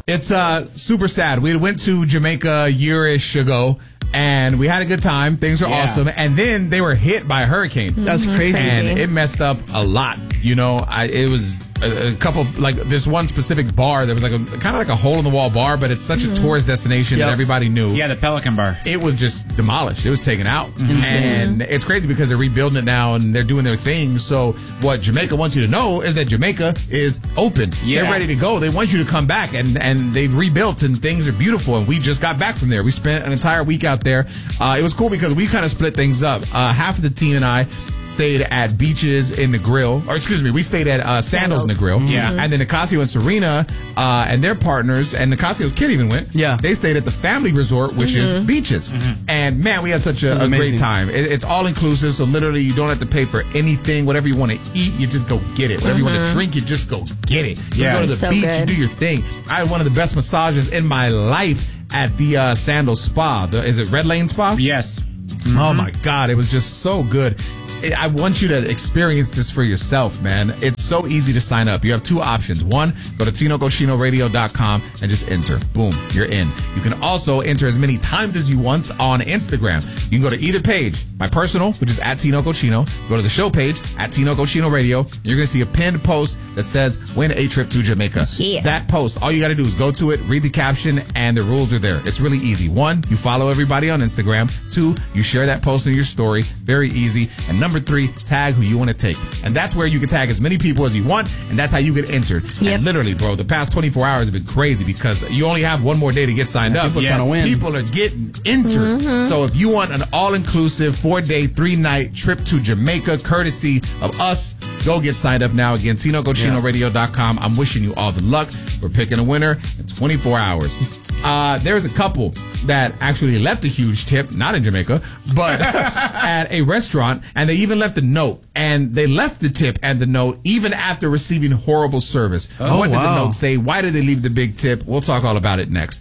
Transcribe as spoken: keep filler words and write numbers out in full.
It's uh super sad. We went to Jamaica a year-ish ago, and we had a good time. Things were Yeah. awesome. And then they were hit by a hurricane. That's crazy. And it messed up a lot. You know, I, it was a, a couple, like, this one specific bar that was like a kind of like a hole-in-the-wall bar, but it's such a tourist destination Yep. that everybody knew. Yeah, the Pelican Bar. It was just demolished. It was taken out. And it's crazy because they're rebuilding it now and they're doing their thing. So what Jamaica wants you to know is that Jamaica is open. Yes. They're ready to go. They want you to come back, and, and they've rebuilt and things are beautiful. And we just got back from there. We spent an entire week out there. Uh, it was cool because we kind of split things up. Uh, half of the team and I stayed at Beaches in the Grill, or excuse me, we stayed at uh, Sandals in the Grill. Yeah. And then Nicasio and Serena uh, and their partners, and Nicasio's kid even went. Yeah. They stayed at the family resort, which is Beaches. And man, we had such a, was a great amazing. time. It, it's all inclusive, so literally you don't have to pay for anything. Whatever you want to eat, you just go get it. Whatever you want to drink, you just go get it. You Yeah. go to the So beach, good. you do your thing. I had one of the best massages in my life at the uh, Sandals Spa. The, is it Red Lane Spa? Yes. Oh my God, it was just so good. I I want you to experience this for yourself, man. It's so easy to sign up. You have two options. One, go to Tino Cochino Radio dot com and just enter. Boom, you're in. You can also enter as many times as you want on Instagram. You can go to either page. My personal, which is at Tino Cochino. Go to the show page at Tino Cochino Radio. You're going to see a pinned post that says, win a trip to Jamaica. Yeah. That post, all you got to do is go to it, read the caption, and the rules are there. It's really easy. One, you follow everybody on Instagram. Two, you share that post in your story. Very easy. And number three, tag who you want to take. And that's where you can tag as many people as you want, and that's how you get entered. Yep. And literally, bro, the past twenty-four hours have been crazy because you only have one more day to get signed up. people Yes. trying to win. People are getting entered. So if you want an all-inclusive four-day, three-night trip to Jamaica, courtesy of us, go get signed up now. Again, Tino Cochino Radio dot com. I'm wishing you all the luck. We're picking a winner in twenty-four hours. Uh, there's a couple that actually left a huge tip, not in Jamaica, but at a restaurant, and they even left a note. And they left the tip and the note even after receiving horrible service. Oh, What did the wow. note say? Why did they leave the big tip? We'll talk all about it next.